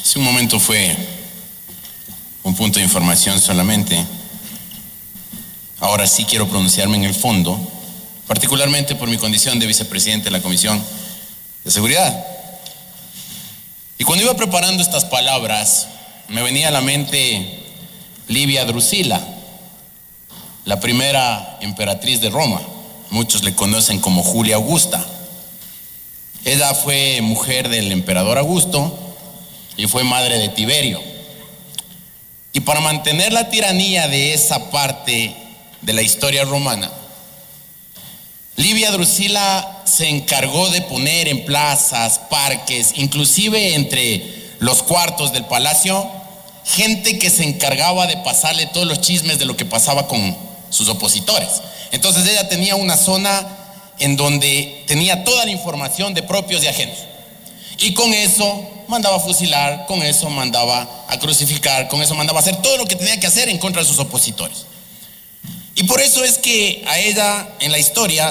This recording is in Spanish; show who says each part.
Speaker 1: Hace un momento fue un punto de información solamente. Ahora sí quiero pronunciarme en el fondo, particularmente por mi condición de vicepresidente de la Comisión de Seguridad. Y cuando iba preparando estas palabras, me venía a la mente Livia Drusila, la primera emperatriz de Roma. Muchos le conocen como Julia Augusta. Ella fue mujer del emperador Augusto y fue madre de Tiberio. Y para mantener la tiranía de esa parte de la historia romana, Livia Drusila se encargó de poner en plazas, parques, inclusive entre los cuartos del palacio, gente que se encargaba de pasarle todos los chismes de lo que pasaba con sus opositores. Entonces ella tenía una zona en donde tenía toda la información de propios y ajenos. Y con eso mandaba a fusilar, con eso mandaba a crucificar, con eso mandaba a hacer todo lo que tenía que hacer en contra de sus opositores. Y por eso es que a ella en la historia